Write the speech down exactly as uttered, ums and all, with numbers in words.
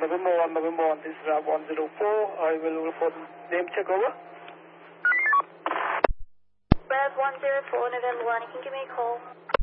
November one, November one, this is R one zero four. I will report name check over. Rev one zero four, November one, you can give me a call.